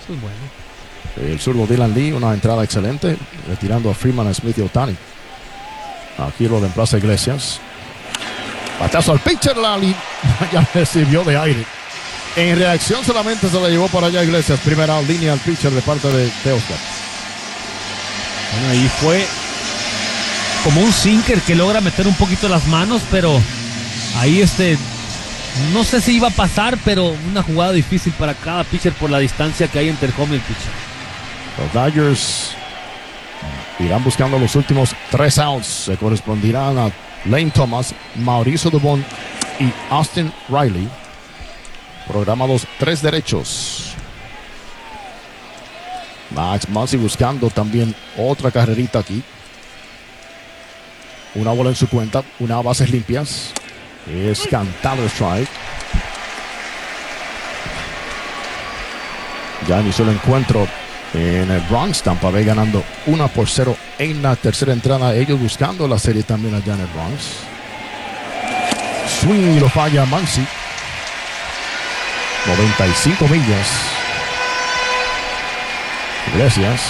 Pues bueno. El zurdo Dylan Lee, una entrada excelente, retirando a Freeman, Smith y Ohtani. Aquí lo reemplaza Iglesias. Batazo al pitcher, Lali. Ya recibió de aire. En reacción solamente se la llevó para allá Iglesias. Primera línea al pitcher de parte de Oscar. Bueno, ahí fue como un sinker que logra meter un poquito las manos, pero ahí no sé si iba a pasar, pero una jugada difícil para cada pitcher por la distancia que hay entre el home y el pitcher. Los Dodgers irán buscando los últimos 3 outs. Se correspondirán a Lane Thomas, Mauricio Dubón y Austin Riley. Programados 3 derechos. Max Muncy buscando también otra carrerita aquí. Una bola en su cuenta, una bases limpias. Es cantado el strike. Ya inició el encuentro en el Bronx. Tampa Bay ganando 1-0 en la tercera entrada. Ellos buscando la serie también allá en el Bronx. Swing y lo falla Muncy. 95 millas. Iglesias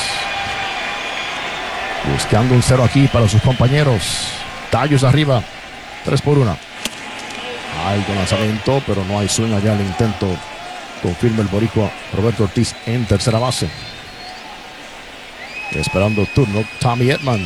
buscando un 0 aquí para sus compañeros. Tallos arriba, 3-1. Hay con lanzamiento, pero no hay swing allá. El intento confirma el boricua Roberto Ortiz en tercera base. Esperando turno Tommy Edman.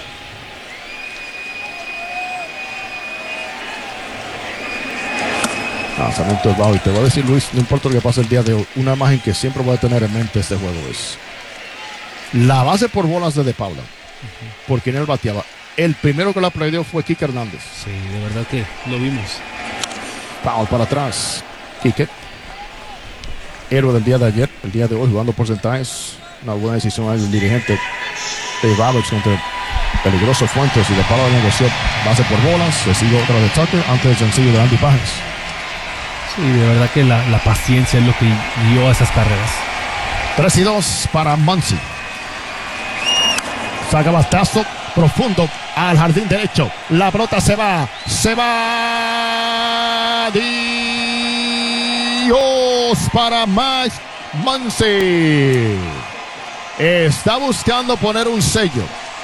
Lanzamiento es bajo. Y te voy a decir, Luis, no importa lo que pase el día de hoy, una imagen que siempre voy a tener en mente este juego es la base por bolas de Paula. Por quien él bateaba. El primero que la perdió fue Kike Hernández. Sí, de verdad que lo vimos. Foul para atrás. Kike, héroe del día de ayer, el día de hoy jugando porcentajes. Una buena decisión del dirigente Dave Roberts contra peligroso Fuentes, y de Paula negoció base por bolas. Recibió otra de Tucker antes del sencillo de Andy Páez. Sí, de verdad que la paciencia es lo que guió a esas carreras. 3-2 para Muncy. Saca batazo profundo al jardín derecho. La pelota se va. Dios para Max Muncy. Está buscando poner un sello.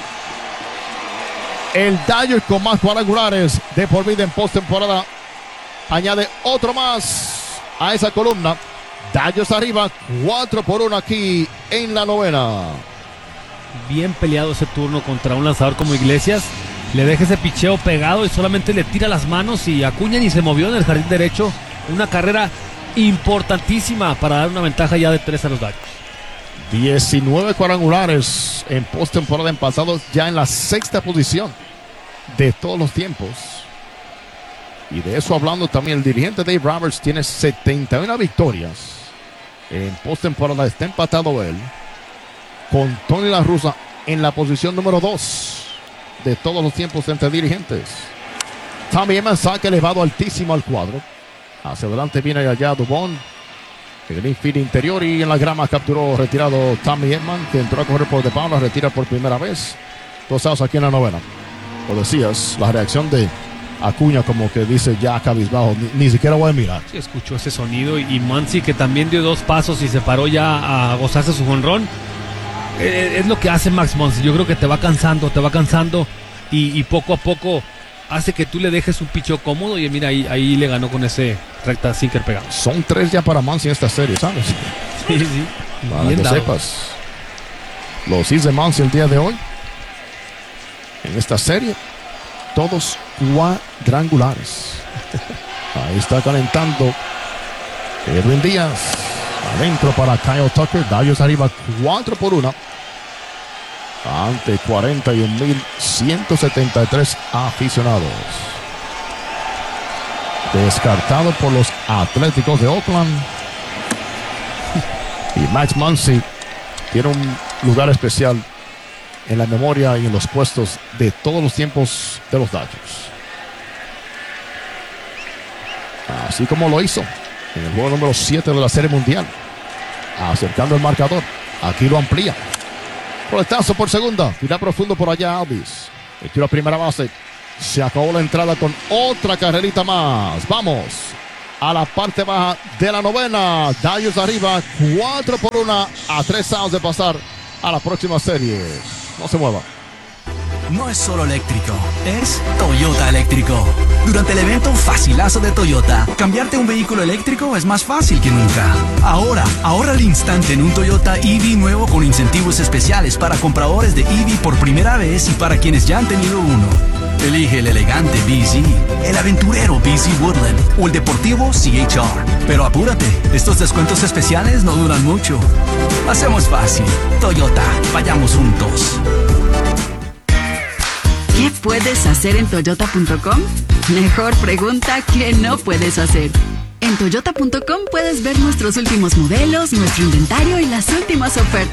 El Dodgers con más cuadrangulares de por vida en postemporada añade otro más a esa columna. Dodgers arriba, 4-1 aquí en la novena. Bien peleado ese turno contra un lanzador como Iglesias. Le deja ese picheo pegado y solamente le tira las manos, y Acuña ni se movió en el jardín derecho. Una carrera importantísima para dar una ventaja ya de 3 a los Dodgers. 19 cuadrangulares en postemporada, en pasados ya en la 6ª posición de todos los tiempos. Y de eso hablando también, el dirigente Dave Roberts tiene 71 victorias en postemporada. Está empatado él con Tony La Russa en la posición número 2 de todos los tiempos entre dirigentes. Tommy Edman, saque elevado altísimo al cuadro. Hacia adelante viene allá Dubón. El infield interior, y en la grama capturó retirado Tommy Edman, que entró a correr por De Paula, retira por primera vez. 2 outs aquí en la novena. Lo decías, la reacción de Acuña como que dice ya cabizbajo, ni siquiera voy a mirar. Sí, escuchó ese sonido, y Muncy, que también dio 2 pasos y se paró ya a gozarse su jonrón. Es lo que hace Max Muncy. Yo creo que te va cansando y poco a poco hace que tú le dejes un picheo cómodo, y mira, ahí le ganó con ese recta sinker pegado. Son 3 ya para Muncy en esta serie, ¿sabes? Sí. Para que sepas. Los hits de Muncy el día de hoy en esta serie, todos cuadrangulares. Ahí está calentando Edwin Díaz. Adentro para Kyle Tucker. Dodgers arriba 4-1 ante 41,173 aficionados. Descartado por los Atléticos de Oakland. Y Max Muncy tiene un lugar especial en la memoria y en los puestos de todos los tiempos de los Dodgers. Así como lo hizo en el juego número 7 de la Serie Mundial, acercando el marcador. Aquí lo amplía. Roletazo por segunda. Tira profundo por allá Alvis. El tiro a primera base. Se acabó la entrada con otra carrerita más. Vamos a la parte baja de la novena. Dodgers arriba 4-1 a 3 outs de pasar a la próxima serie. No se mueva. No es solo eléctrico, es Toyota eléctrico. Durante el evento Facilazo de Toyota, cambiarte un vehículo eléctrico es más fácil que nunca. Ahora, ahorra al instante en un Toyota EV nuevo con incentivos especiales para compradores de EV por primera vez y para quienes ya han tenido uno. Elige el elegante BZ, el aventurero BZ Woodland o el deportivo CHR. Pero apúrate, estos descuentos especiales no duran mucho. Hacemos fácil. Toyota, vayamos juntos. ¿Qué puedes hacer en Toyota.com? Mejor pregunta que no puedes hacer. En Toyota.com puedes ver nuestros últimos modelos, nuestro inventario y las últimas ofertas.